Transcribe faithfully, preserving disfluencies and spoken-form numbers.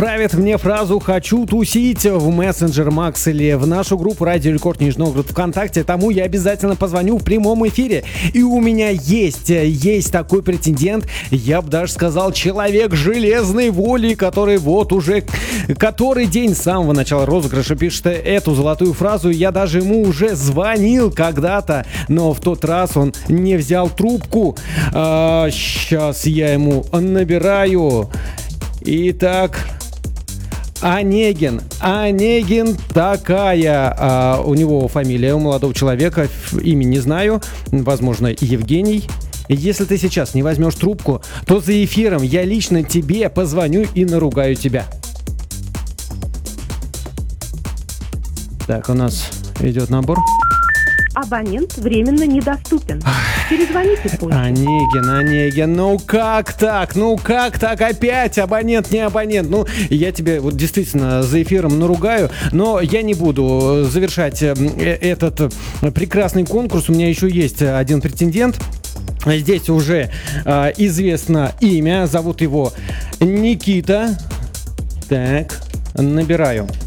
отправит мне фразу «хочу тусить» в мессенджер Макс или в нашу группу Радио Рекорд Нижний Новгород ВКонтакте, тому я обязательно позвоню в прямом эфире. И у меня есть, есть такой претендент, я бы даже сказал, человек железной воли, который вот уже который день с самого начала розыгрыша пишет эту золотую фразу. Я даже ему уже звонил когда-то, но в тот раз он не взял трубку. А, сейчас я ему набираю. Итак, Онегин. Онегин такая. А, у него фамилия, у молодого человека, имя не знаю. Возможно, Евгений. Если ты сейчас не возьмешь трубку, то за эфиром я лично тебе позвоню и наругаю тебя. Так, у нас идет набор. Абонент временно недоступен. Перезвоните позже. Онегин, Онегин, ну как так? Ну как так опять? Абонент, не абонент. Ну, я тебе вот действительно за эфиром наругаю, но я не буду завершать этот прекрасный конкурс. У меня еще есть один претендент. Здесь уже э, известно имя. Зовут его Никита. Так, набираю.